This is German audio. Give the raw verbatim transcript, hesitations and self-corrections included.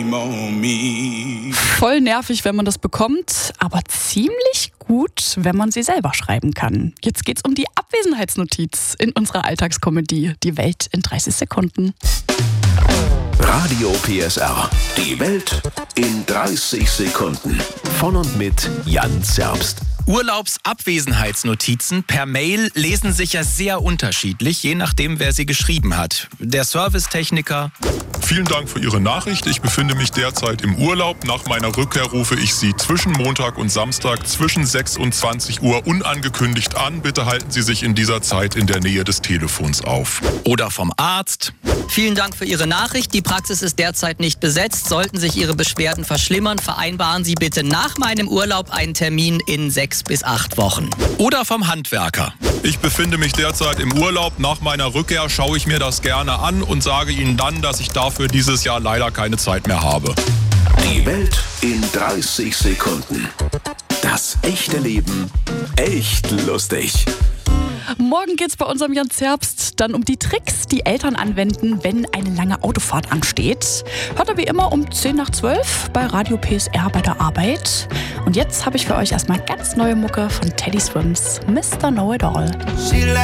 Voll nervig, wenn man das bekommt, aber ziemlich gut, wenn man sie selber schreiben kann. Jetzt geht's um die Abwesenheitsnotiz in unserer Alltagskomödie Die Welt in dreißig Sekunden. Radio P S R. Die Welt in dreißig Sekunden. Von und mit Jan Zerbst. Urlaubsabwesenheitsnotizen per Mail lesen sich ja sehr unterschiedlich, je nachdem, wer sie geschrieben hat. Der Servicetechniker. Vielen Dank für Ihre Nachricht. Ich befinde mich derzeit im Urlaub. Nach meiner Rückkehr rufe ich Sie zwischen Montag und Samstag zwischen sechs und zwanzig Uhr unangekündigt an. Bitte halten Sie sich in dieser Zeit in der Nähe des Telefons auf. Oder vom Arzt. Vielen Dank für Ihre Nachricht. Die Praxis ist derzeit nicht besetzt. Sollten sich Ihre Beschwerden verschlimmern, vereinbaren Sie bitte nach meinem Urlaub einen Termin in sechs bis acht Wochen. Oder vom Handwerker. Ich befinde mich derzeit im Urlaub. Nach meiner Rückkehr schaue ich mir das gerne an und sage Ihnen dann, dass ich dafür dieses Jahr leider keine Zeit mehr habe. Die Welt in dreißig Sekunden. Das echte Leben echt lustig. Morgen geht's bei unserem Jan Zerbst dann um die Tricks, die Eltern anwenden, wenn eine lange Autofahrt ansteht. Hört er wie immer um zehn nach zwölf bei Radio P S R bei der Arbeit. Und jetzt habe ich für euch erstmal ganz neue Mucke von Teddy Swims, Mister Know-It-All.